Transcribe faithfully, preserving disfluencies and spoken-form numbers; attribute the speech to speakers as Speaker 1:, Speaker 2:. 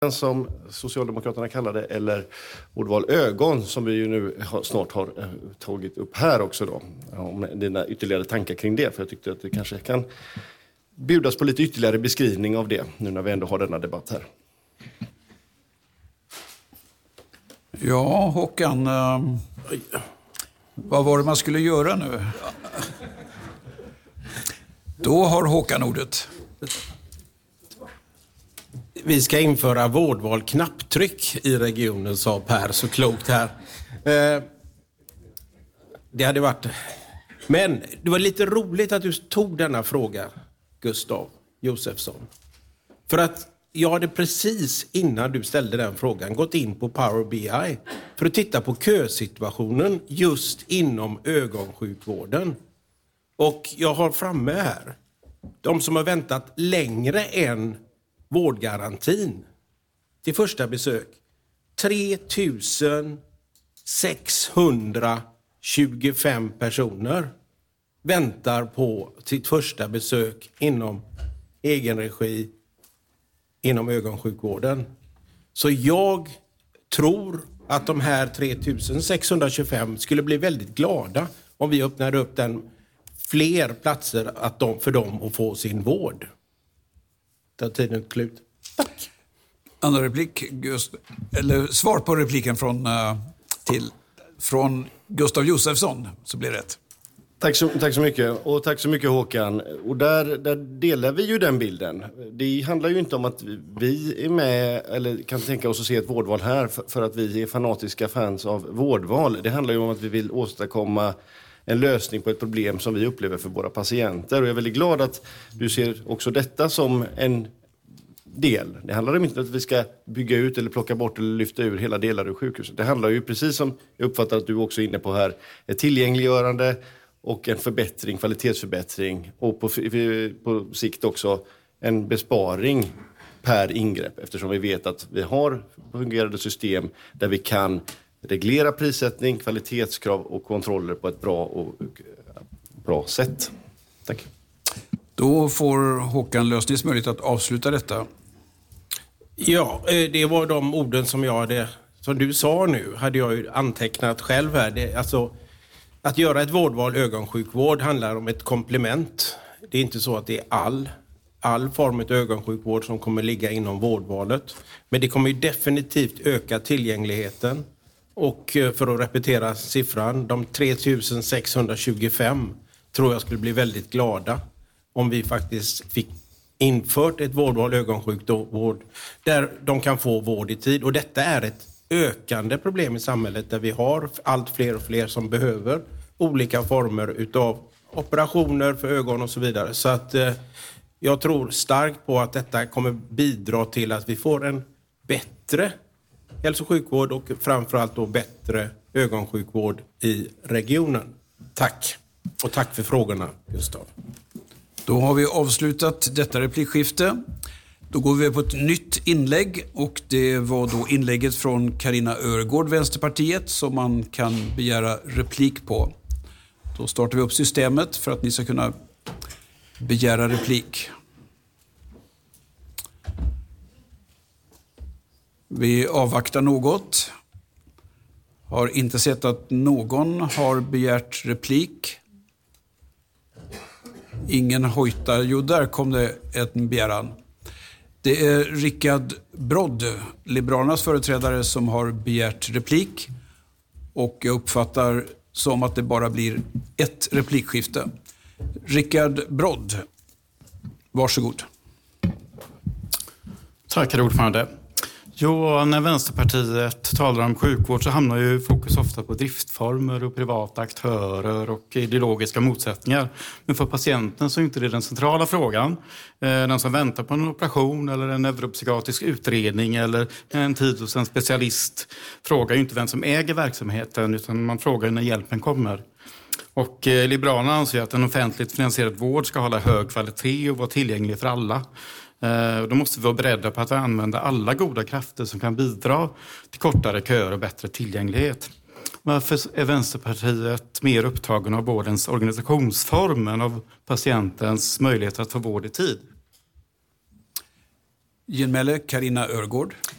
Speaker 1: som Socialdemokraterna kallar det, eller ordval ögon som vi ju nu har, snart har eh, tagit upp här också då. Om dina ytterligare tankar kring det, för jag tyckte att det kanske kan bjudas på lite ytterligare beskrivning av det nu när vi ändå har denna debatt här.
Speaker 2: Ja, Håkan, eh, vad var det man skulle göra nu? Då har Håkan ordet.
Speaker 3: Vi ska införa vårdval knapptryck i regionen, sa Per så klokt här. Eh, det hade varit... Men det var lite roligt att du tog denna fråga, Gustav Josefsson. För att jag hade precis innan du ställde den frågan gått in på Power B I för att titta på kösituationen just inom ögonsjukvården. Och jag har framme här de som har väntat längre än vårdgarantin till första besök. tre tusen sexhundratjugofem personer väntar på sitt första besök inom egenregi inom ögonsjukvården. Så jag tror att de här tre tusen sexhundratjugofem skulle bli väldigt glada om vi öppnade upp den fler platser att de, för dem att få sin vård. Ta tiden slut. Tack.
Speaker 2: Andra replik, Gust, eller svar på repliken från, uh, till, från Gustav Josefsson, så blir det rätt.
Speaker 1: Tack så, tack så mycket. Och tack så mycket, Håkan. Och där, där delar vi ju den bilden. Det handlar ju inte om att vi är med eller kan tänka oss att se ett vårdval här för, för att vi är fanatiska fans av vårdval. Det handlar ju om att vi vill åstadkomma en lösning på ett problem som vi upplever för våra patienter. Och jag är väldigt glad att du ser också detta som en del. Det handlar inte om att vi ska bygga ut eller plocka bort eller lyfta ur hela delar ur sjukhuset. Det handlar ju, precis som jag uppfattar att du också är inne på här, ett tillgängliggörande och en förbättring, kvalitetsförbättring och på, på sikt också en besparing per ingrepp, eftersom vi vet att vi har fungerande system där vi kan reglera prissättning, kvalitetskrav och kontroller på ett bra och bra sätt. Tack.
Speaker 2: Då får Håkan Lösnäs möjlighet att avsluta detta.
Speaker 3: Ja, det var de orden som jag hade, som du sa nu, hade jag ju antecknat själv här. Det, alltså, att göra ett vårdval ögonsjukvård handlar om ett komplement. Det är inte så att det är all, all form av ögonsjukvård som kommer ligga inom vårdvalet. Men det kommer ju definitivt öka tillgängligheten. Och för att repetera siffran, de tre tusen sexhundratjugofem tror jag skulle bli väldigt glada om vi faktiskt fick infört ett vårdval ögonsjukvård där de kan få vård i tid. Och detta är ett ökande problem i samhället där vi har allt fler och fler som behöver olika former utav operationer för ögon och så vidare. Så att eh, jag tror starkt på att detta kommer bidra till att vi får en bättre hälso- och sjukvård och framförallt då bättre ögonsjukvård i regionen. Tack. Och tack för frågorna, Gustav.
Speaker 2: Då har vi avslutat detta replikskifte. Då går vi på ett nytt inlägg och det var då inlägget från Carina Örgård, Vänsterpartiet, som man kan begära replik på. Då startar vi upp systemet för att ni ska kunna begära replik. Vi avvaktar något. Har inte sett att någon har begärt replik. Ingen hojtar. Jo, där kom det en begäran. Det är Rickard Brodd, Liberalernas företrädare, som har begärt replik. Och jag uppfattar som att det bara blir ett replikskifte. Rickard Brodd, varsågod.
Speaker 4: Tack, herr ordförande. Jo, när Vänsterpartiet talar om sjukvård så hamnar ju fokus ofta på driftformer och privata aktörer och ideologiska motsättningar. Men för patienten så är inte det den centrala frågan. Den som väntar på en operation eller en neuropsykiatrisk utredning eller en tid hos en specialist frågar ju inte vem som äger verksamheten, utan man frågar när hjälpen kommer. Och Liberalerna anser att en offentligt finansierad vård ska hålla hög kvalitet och vara tillgänglig för alla. Då måste vi vara beredda på att använda alla goda krafter som kan bidra till kortare köer och bättre tillgänglighet. Varför är Vänsterpartiet mer upptagen av vårdens organisationsform än av patientens möjlighet att få vård i tid?
Speaker 2: Genmäle Carina Örgård.